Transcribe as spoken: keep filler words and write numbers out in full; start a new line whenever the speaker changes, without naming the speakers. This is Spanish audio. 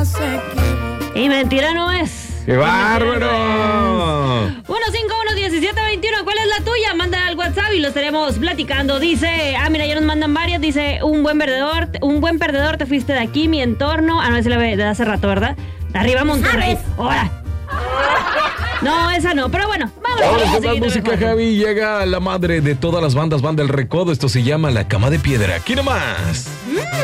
Y mentira no es.
¡Qué bárbaro!
uno cinco uno diecisiete veintiuno, ¿cuál es la tuya? Mándala al WhatsApp y lo estaremos platicando. Dice, ah, mira, ya nos mandan varias. Dice, un buen perdedor, un buen perdedor, te fuiste de aquí, mi entorno. Ah, no, esa es la de hace rato, ¿verdad? Arriba Monterrey. ¡Ahora! No, esa no, pero bueno, vamos
Ahora
a
con la música, Javi, llega la madre de todas las bandas, Banda El Recodo. Esto se llama La Cama de Piedra. Aquí nomás.